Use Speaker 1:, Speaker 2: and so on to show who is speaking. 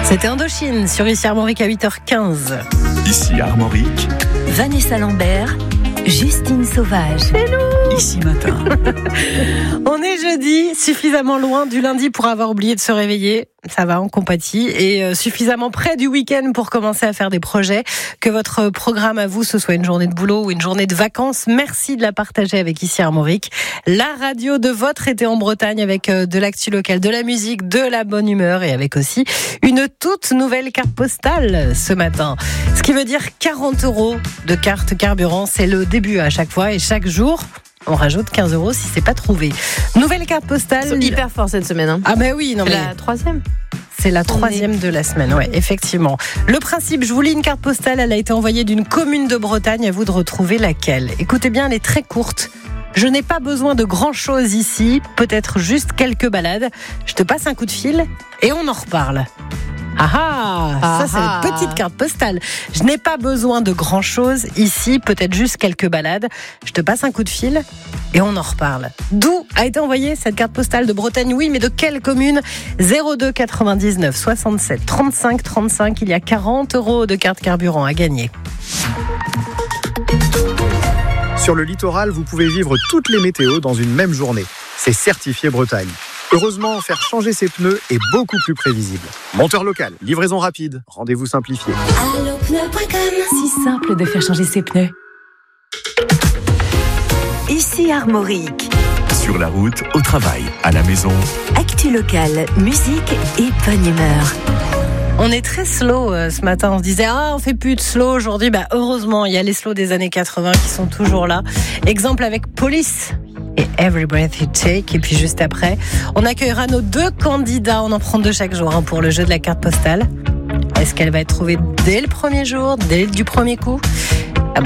Speaker 1: C'était Indochine sur Ici Armorique à 8h15.
Speaker 2: Ici Armorique.
Speaker 3: Vanessa Lambert, Justine Sauvage.
Speaker 1: C'est nous.
Speaker 2: Ici Matin.
Speaker 1: On est jeudi, suffisamment loin du lundi pour avoir oublié de se réveiller. Ça va, on compatit. Et suffisamment près du week-end pour commencer à faire des projets. Que votre programme à vous, ce soit une journée de boulot ou une journée de vacances, merci de la partager avec Ici Armorique. La radio de votre été en Bretagne avec de l'actu locale, de la musique, de la bonne humeur et avec aussi une toute nouvelle carte postale ce matin. Ce qui veut dire 40 € de carte carburant. C'est le début à chaque fois et chaque jour. On rajoute 15 € si c'est pas trouvé. Nouvelle carte postale.
Speaker 4: Ils sont hyper forts cette semaine. Hein.
Speaker 1: Ah ben oui, non
Speaker 4: C'est
Speaker 1: mais
Speaker 4: la troisième.
Speaker 1: c'est la troisième de la semaine, ouais, effectivement. Le principe, je vous lis une carte postale, elle a été envoyée d'une commune de Bretagne, à vous de retrouver laquelle. Écoutez bien, elle est très courte. Je n'ai pas besoin de grand-chose ici, peut-être juste quelques balades. Je te passe un coup de fil et on en reparle. Ça c'est une petite carte postale. Je n'ai pas besoin de grand-chose ici, peut-être juste quelques balades. Je te passe un coup de fil et on en reparle. D'où a été envoyée cette carte postale de Bretagne? Oui, mais de quelle commune? 02 99 67 35 35. Il y a 40 € de carte carburant à gagner.
Speaker 5: Sur le littoral, vous pouvez vivre toutes les météos dans une même journée. C'est certifié Bretagne. Heureusement, faire changer ses pneus est beaucoup plus prévisible. Monteur local, livraison rapide, rendez-vous simplifié.
Speaker 3: Allopneu.com. Si simple de faire changer ses pneus. Ici Armorique.
Speaker 2: Sur la route, au travail, à la maison.
Speaker 3: Actu locale, musique et bonne humeur.
Speaker 1: On est très slow ce matin. On se disait, on fait plus de slow aujourd'hui. Heureusement, il y a les slows des années 80 qui sont toujours là. Exemple avec Police et Every Breath You Take. Et puis juste après, on accueillera nos deux candidats. On en prend deux chaque jour pour le jeu de la carte postale. Est-ce qu'elle va être trouvée dès le premier jour, dès du premier coup?